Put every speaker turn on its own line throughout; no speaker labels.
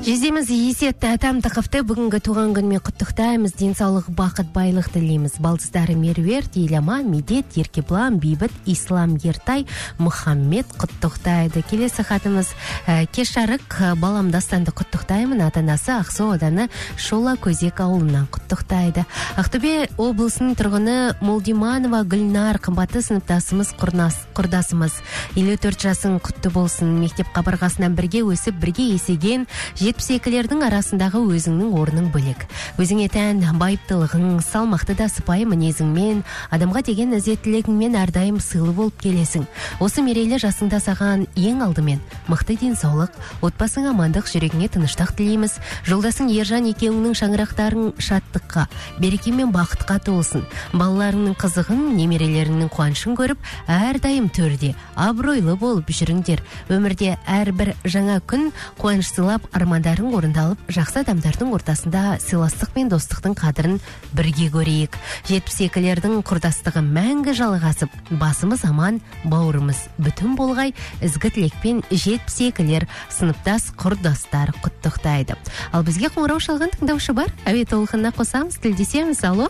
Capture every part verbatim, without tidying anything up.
Жездеміз Есет Атамтықовты бүгінгі туған күнмен құттықтаймыз. Денсаулық, бақыт, байлық тілейміз. Балдыздары Меруерт, Еляма, Медет, Еркеплан, Бейбіт, Ислам, Ертай, Мұхаммед құттықтайды. Келесі хатымыз ә, кеш жарық, балам Дастанды құттықтаймын. Атанасы Ақсу ауданы Шола Көзек ауылынан құттықтайды. Ақтөбе облысының тұрғыны Молдиманова Гүлнар, қымбатты сыныптасымыз, құрдасымыз. елу төрт жасың құтты болсын. Мектеп қабырғасынан бірге өсіп, бірге есеген жетпіс екілердің арасындағы өзіңнің орның бөлек. Өзіңе тән байыптылығың, салмақты да сыпайы мінезіңмен, адамға деген ізеттілігіңмен әрдайым сыйлы болып келесің. Осы мерейлі жасыңда саған ең алдымен мықты денсаулық, отбасың амандық, жүрегіңе тыныштық тілейміз. Жолдасың Ержан екеуіңнің шаңырақтарың шаттыққа, береке мен бақытқа толсын. Балаларыңның қызығын, немерелеріңнің қуанышын көріп, әрдайым төрде абыройлы болып жүріңдер. Өмірде әрбір жаңа күн қуаныш сыйлап, армандарың орындалып, жақсы адамдардың ортасында сыйластық пен достықтың қадірін бірге көрейік. жетпіс екілердің құрдастығы мәңгі жалғасып, басымыз аман, бауырымыз бүтін болғай, ізгі тілекпен жетпіс екілер сыныптас құрдастар құттықтайды. Ал бізге қоңырау шалған тыңдаушы бар. Әуе толқынына қосамыз, тілдесеміз. Алло.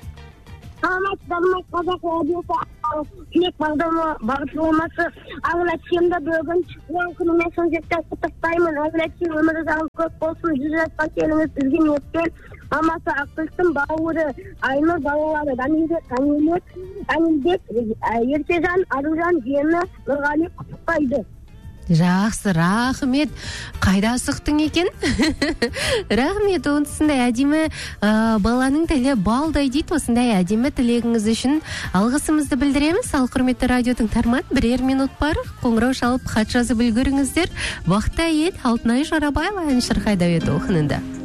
Саламатсыздар, қазақ радиосы тілек бағдамы бағыт болмасы Ағыләтшемді бүгін оң күнімен шын жеттен құттықтаймын. Ағыләтшем өмірі жағын көп болсын, жүз жасқа келіңіз, бізге ниетпен мамасы Ақпылтың бауыры Айнұр, балалары Данилет, Анилбек, Еркежан, Аружан, Жені, Нұрғали құттықтайды.
Жақсы, рахмет. Қайда асықтың екен? Рахмет, онысындай әдемі ә, баланың тілі балдай дейді. Осындай әдемі тілегіңіз үшін алғысымызды білдіреміз. Ал құрметті радиотың тарман, бірер минут бар. Қоңырау шалып хат жазып үлгеріңіздер. Бақытты әйел Алтынай Жорабаева ән шырқайды әуе толқынында.